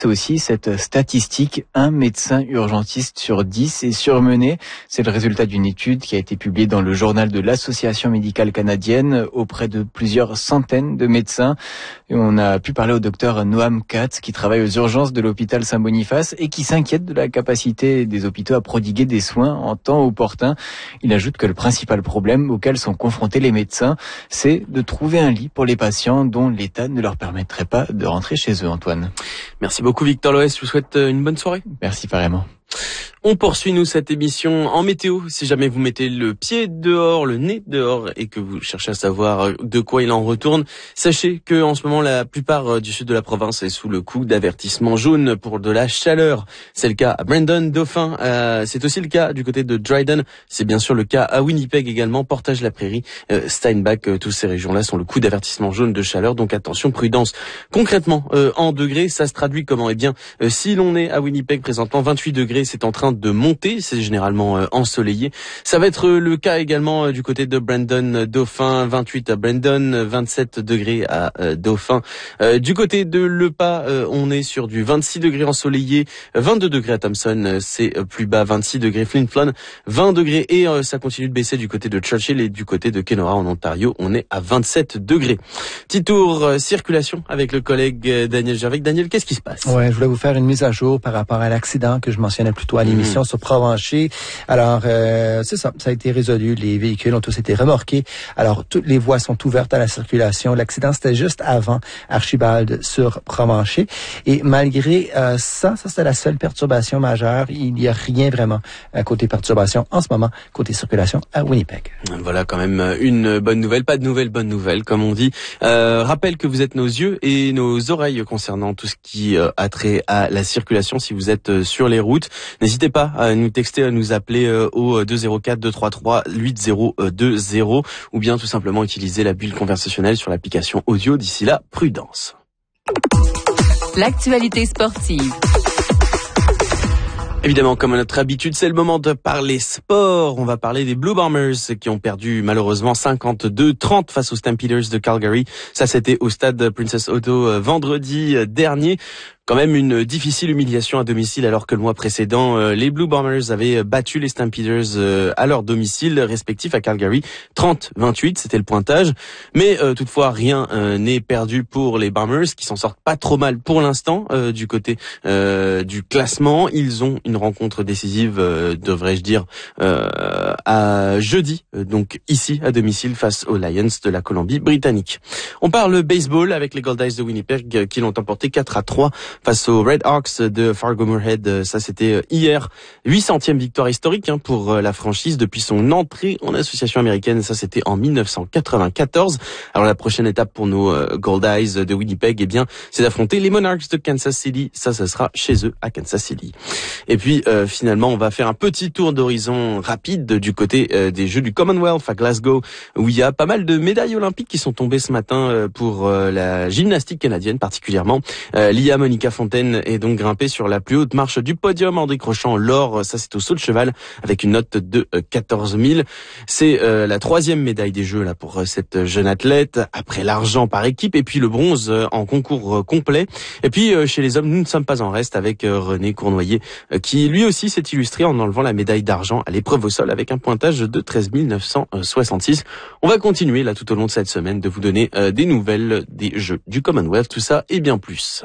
aussi cette statistique, un médecin urgentiste sur 10 est surmené. C'est le résultat d'une étude qui a été publiée dans le journal de l'Association médicale canadienne auprès de plusieurs centaines de médecins. Et on a pu parler au docteur Noam Katz qui travaille aux urgences de l'hôpital Saint-Boniface et qui s'inquiète de la capacité des hôpitaux à prodiguer des soins en temps opportun. Il ajoute que le principal problème auquel sont confrontés les médecins, c'est de trouver un lit pour les patients dont l'État ne leur permettrait pas de rentrer chez eux, Antoine. Merci beaucoup Victor Loès, je vous souhaite une bonne soirée. Merci pareillement. On poursuit nous cette émission en météo. Si jamais vous mettez le pied dehors, le nez dehors et que vous cherchez à savoir de quoi il en retourne, sachez que en ce moment la plupart du sud de la province est sous le coup d'avertissement jaune pour de la chaleur. C'est le cas à Brandon, Dauphin, c'est aussi le cas du côté de Dryden, c'est bien sûr le cas à Winnipeg également, Portage-la-Prairie, Steinbach, toutes ces régions-là sont le coup d'avertissement jaune de chaleur, donc attention, prudence. Concrètement, en degrés, ça se traduit comment ? Eh bien, si l'on est à Winnipeg présentement, 28 degrés, c'est en train de monter, c'est généralement ensoleillé. Ça va être le cas également du côté de Brandon, Dauphin, 28 à Brandon, 27 degrés à Dauphin. Du côté de Le Pas, on est sur du 26 degrés ensoleillé, 22 degrés à Thompson, c'est plus bas, 26 degrés Flin Flon, 20 degrés et ça continue de baisser du côté de Churchill et du côté de Kenora en Ontario, on est à 27 degrés. Petit tour circulation avec le collègue Daniel Gervais. Daniel, qu'est-ce qui se passe ? Ouais, je voulais vous faire une mise à jour par rapport à l'accident que je mentionnais plus tôt à l'émission sur Provencher. Alors, c'est ça a été résolu. Les véhicules ont tous été remorqués. Alors, toutes les voies sont ouvertes à la circulation. L'accident, c'était juste avant Archibald sur Provencher. Et malgré ça, c'était la seule perturbation majeure. Il n'y a rien vraiment côté perturbation en ce moment, côté circulation à Winnipeg. Voilà quand même une bonne nouvelle. Pas de nouvelles, bonne nouvelle, comme on dit. Rappelle que vous êtes nos yeux et nos oreilles concernant tout ce qui a trait à la circulation si vous êtes sur les routes. N'hésitez pas à nous texter, à nous appeler au 204-233-8020 ou bien tout simplement utiliser la bulle conversationnelle sur l'application audio. D'ici là, prudence. L'actualité sportive. Évidemment, comme à notre habitude, c'est le moment de parler sport. On va parler des Blue Bombers qui ont perdu malheureusement 52-30 face aux Stampeders de Calgary. Ça, c'était au stade Princess Auto vendredi dernier. Quand même une difficile humiliation à domicile alors que le mois précédent, les Blue Bombers avaient battu les Stampeders à leur domicile respectif à Calgary. 30-28, c'était le pointage. Mais toutefois, rien n'est perdu pour les Bombers qui s'en sortent pas trop mal pour l'instant du côté du classement. Ils ont une rencontre décisive, devrais-je dire, à jeudi, donc ici à domicile face aux Lions de la Colombie-Britannique. On parle baseball avec les Gold Eyes de Winnipeg qui l'ont emporté 4-3 face aux Red Hawks de Fargo-Moorhead. Ça, c'était hier. 800e victoire historique pour la franchise depuis son entrée en association américaine. Ça, c'était en 1994. Alors, la prochaine étape pour nos Gold Eyes de Winnipeg, eh bien, c'est d'affronter les Monarchs de Kansas City. Ça sera chez eux à Kansas City. Et puis, finalement, on va faire un petit tour d'horizon rapide du côté des Jeux du Commonwealth à Glasgow, où il y a pas mal de médailles olympiques qui sont tombées ce matin pour la gymnastique canadienne particulièrement. Lia Monica Fontaine est donc grimpée sur la plus haute marche du podium en décrochant l'or. Ça, c'est au saut de cheval avec une note de 14 000. C'est la 3e médaille des Jeux là pour cette jeune athlète, après l'argent par équipe et puis le bronze en concours complet. Et puis chez les hommes, nous ne sommes pas en reste avec René Cournoyer qui lui aussi s'est illustré en enlevant la médaille d'argent à l'épreuve au sol avec un pointage de 13 966. On va continuer là tout au long de cette semaine de vous donner des nouvelles des Jeux du Commonwealth, tout ça et bien plus.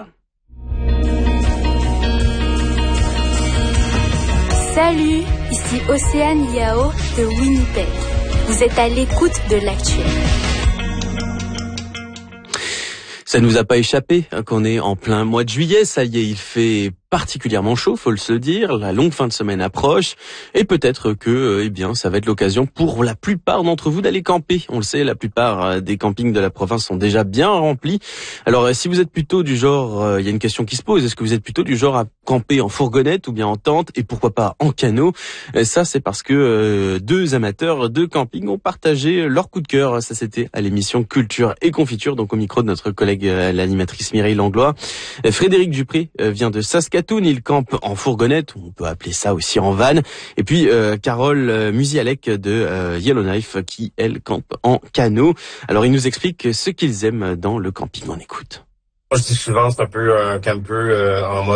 Salut, ici Océane Yao de Winnipeg. Vous êtes à l'écoute de l'actuel. Ça nous a pas échappé qu'on est en plein mois de juillet. Ça y est, il fait particulièrement chaud, faut le se dire. La longue fin de semaine approche et peut-être que, eh bien, ça va être l'occasion pour la plupart d'entre vous d'aller camper. On le sait, la plupart des campings de la province sont déjà bien remplis. Alors, si vous êtes plutôt du genre, il y a une question qui se pose. Est-ce que vous êtes plutôt du genre à camper en fourgonnette ou bien en tente et pourquoi pas en canot? Ça, c'est parce que deux amateurs de camping ont partagé leur coup de cœur. Ça, c'était à l'émission Culture et Confiture, donc au micro de notre collègue l'animatrice Mireille Langlois. Frédéric Dupré vient de Saskatoon. Il campe en fourgonnette, on peut appeler ça aussi en van. Et puis Carole Musialek de Yellowknife qui, elle, campe en canot. Alors, il nous explique ce qu'ils aiment dans le camping. On écoute. Moi, je dis souvent, c'est un peu un campeur en mode